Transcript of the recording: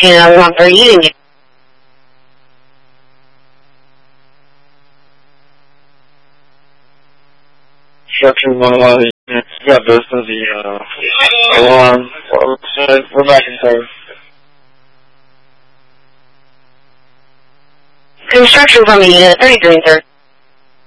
and they're eating it. Structure 111, got this as the alarm. We're back in service. Construction from the unit 33, sir.